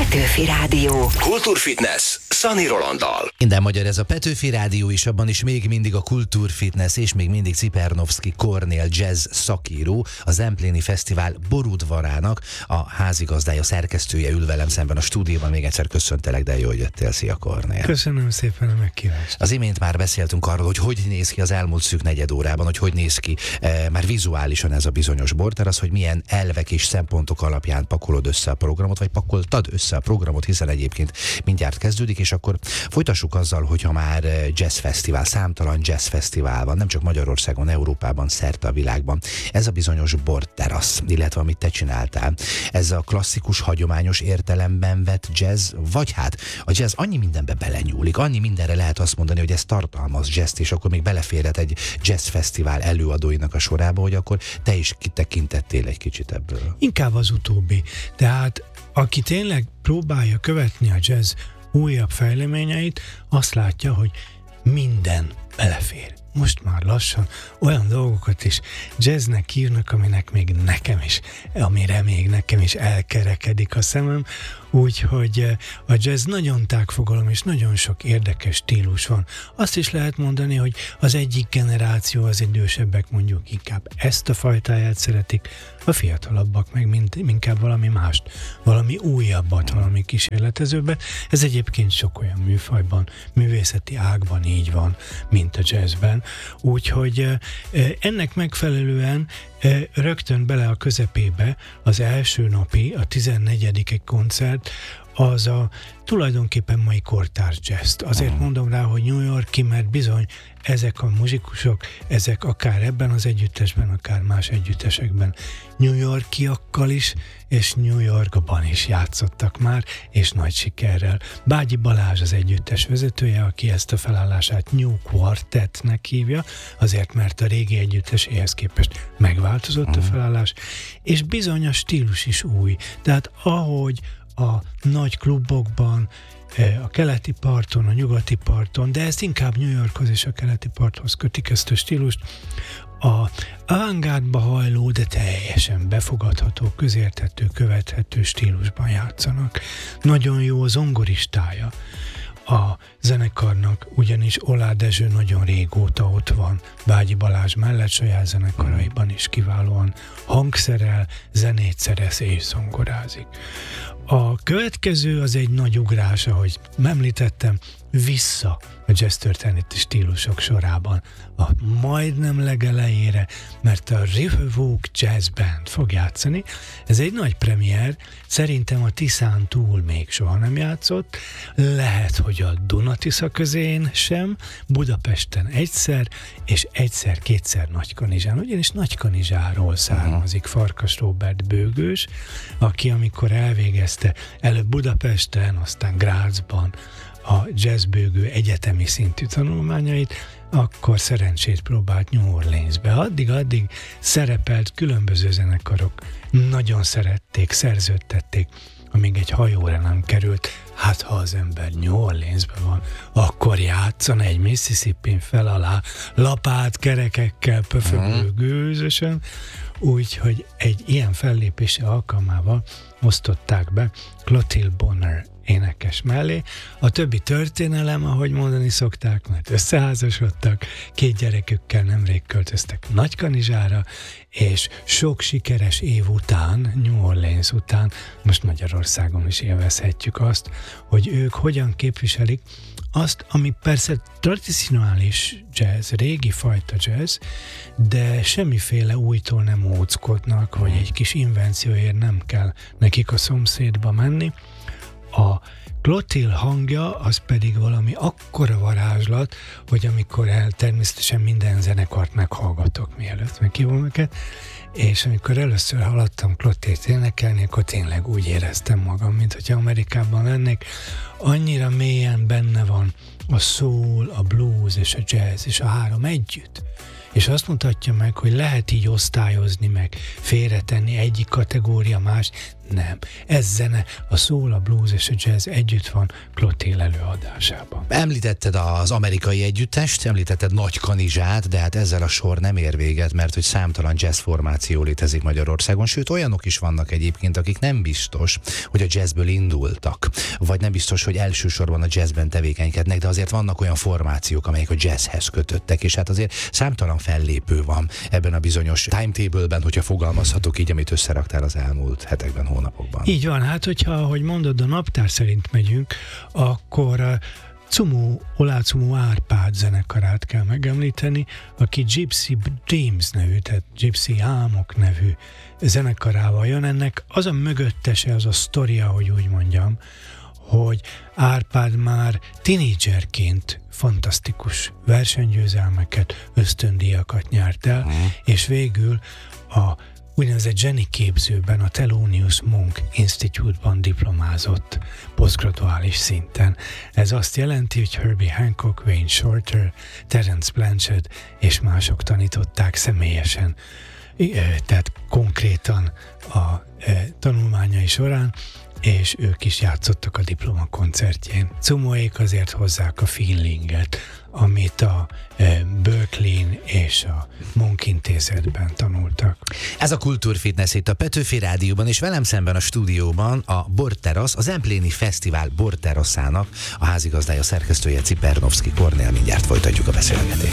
Petőfi Rádió. Kultúrfitness Szani Rolanddal. Minden magyar ez a Petőfi Rádió is, abban is még mindig a kultúrfitness és még mindig Cipernowski Kornél jazz szakíró, a Zempléni Fesztivál borudvarának a házigazdája, szerkesztője ül velem szemben a stúdióban. Még egyszer köszöntelek, de jó, hogy jöttél. Szia, Kornél. Köszönöm szépen a meghívást. Az imént már beszéltünk arról, hogy néz ki az elmúlt szűk negyed órában, hogy néz ki már vizuálisan ez a bizonyos borterasz, hogy milyen elvek és szempontok alapján pakolod össze a programot, vagy pakoltad össze a programot, hiszen egyébként mindjárt kezdődik, és akkor folytassuk azzal, hogyha már jazzfesztivál, számtalan jazzfesztivál van, nem csak Magyarországon, Európában, szerte a világban. Ez a bizonyos borterasz, illetve amit te csináltál, ez a klasszikus, hagyományos értelemben vett jazz, vagy hát a jazz annyi mindenbe belenyúlik, annyi mindenre lehet azt mondani, hogy ez tartalmaz jazzt, és akkor még beleférhet egy jazzfesztivál előadóinak a sorába, hogy akkor te is kitekintettél egy kicsit ebből. Inkább az utóbbi. Tehát aki tényleg próbálja követni a jazz újabb fejleményeit, azt látja, hogy minden belefér. Most már lassan olyan dolgokat is jazznek írnak, aminek még nekem is, amire még nekem is elkerekedik a szemem, úgyhogy a jazz nagyon tágfogalom, és nagyon sok érdekes stílus van. Azt is lehet mondani, hogy az egyik generáció, az idősebbek mondjuk inkább ezt a fajtáját szeretik, a fiatalabbak meg inkább valami mást, valami újabbat, valami kísérletezőbbet. Ez egyébként sok olyan műfajban, művészeti ágban így van, mint a jazzben. Úgyhogy ennek megfelelően rögtön bele a közepébe az első napi, a 14. koncert, az a tulajdonképpen mai kortárs jazz. Azért mondom rá, hogy New York-i, mert bizony ezek a muzsikusok, ezek akár ebben az együttesben, akár más együttesekben New Yorkiakkal is, és New Yorkban is játszottak már, és nagy sikerrel. Bágyi Balázs az együttes vezetője, aki ezt a felállását New Quartetnek hívja, azért mert a régi együtteséhez képest megváltozott a felállás, és bizony a stílus is új. Tehát ahogy a nagy klubokban, a keleti parton, a nyugati parton, de ezt inkább New Yorkhoz és a keleti parthoz kötik ezt a stílust, a avantgárdba hajló, de teljesen befogadható, közérthető, követhető stílusban játszanak. Nagyon jó a zongoristája a zenekarnak, ugyanis Oláh Dezső nagyon régóta ott van Bágyi Balázs mellett, saját zenekaraiban is kiválóan hangszerel, zenét szerez és zongorázik. A következő az egy nagy ugrás, ahogy említettem, vissza a jazz történeti stílusok sorában, a majdnem legelejére, mert a Riverwalk Jazz Band fog játszani. Ez egy nagy premier, szerintem a Tiszán túl még soha nem játszott, lehet, hogy a Duna-Tisza közén sem, Budapesten egyszer, és egyszer-kétszer Nagykanizsán, ugyanis Nagykanizsáról származik Farkas Róbert bőgős, aki amikor elvégezte előbb Budapesten, aztán Grazban a jazzbőgő egyetemi szintű tanulmányait, akkor szerencsét próbált New Orleansbe. Addig szerepelt, különböző zenekarok nagyon szerették, szerződtették, amíg egy hajóra nem került. Hát ha az ember New Orleansben van, akkor játszan egy Mississippi-n fel alá, lapát, kerekekkel, pöfögő gőzösen, úgyhogy egy ilyen fellépése alkalmával osztották be Clotilde Bonner énekes mellé. A többi történelem, ahogy mondani szokták, mert összeházasodtak, 2 gyerekükkel nemrég költöztek Nagykanizsára, és sok sikeres év után, New Orleans után, most Magyarországon is élvezhetjük azt, hogy ők hogyan képviselik azt, ami persze tradicionális jazz, régi fajta jazz, de semmiféle újtól nem óckodnak, vagy egy kis invencióért nem kell nekik a szomszédba menni. A Clotilde hangja az pedig valami akkora varázslat, hogy amikor természetesen minden zenekart meghallgatok, mielőtt meghívom őket, és amikor először hallottam Clotilde énekelni, akkor tényleg úgy éreztem magam, mint hogyha Amerikában lennék. Annyira mélyen benne van a soul, a blues és a jazz, és a három együtt. És azt mutatja meg, hogy lehet így osztályozni, meg félretenni egyik kategória más. Nem. Ez zene, a soul, a blues és a jazz együtt van Clotilde előadásában. Említetted az amerikai együttest, említetted Nagykanizsát, de hát ezzel a sor nem ér véget, mert hogy számtalan jazz formáció formáció létezik Magyarországon, sőt olyanok is vannak egyébként, akik nem biztos, hogy a jazzből indultak, vagy nem biztos, hogy elsősorban a jazzben tevékenykednek, de azért vannak olyan formációk, amelyek a jazzhez kötöttek, és hát azért számtalan fellépő van ebben a bizonyos timetable-ben, hogyha fogalmazhatok így, amit összeraktál az elmúlt hetekben, hónapokban. Így van, hát hogyha, ahogy mondod, a naptár szerint megyünk, akkor Oláh Árpád zenekarát kell megemlíteni, aki Gypsy Dreams nevű, tehát Gypsy Álmok nevű zenekarával jön. Ennek az a mögöttese, az a sztoria, hogy úgy mondjam, hogy Árpád már tinédzserként fantasztikus versenygyőzelmeket, ösztöndíjakat nyert el, és végül a úgynevezett zseniképzőben, a Thelonious Monk Institute-ban diplomázott posztgraduális szinten. Ez azt jelenti, hogy Herbie Hancock, Wayne Shorter, Terence Blanchard és mások tanították személyesen, tehát konkrétan a tanulmányai során, és ők is játszottak a diplomakoncertjén. Cumóék azért hozzák a feelinget, amit a Berkeley-n és a Monk Intézetben tanultak. Ez a Kultúrfitness itt a Petőfi Rádióban, és velem szemben a stúdióban a Borterasz, az Empléni Fesztivál Borterasszának a házigazdája, szerkesztője Cipernowski Kornél. Mindjárt folytatjuk a beszélgetést.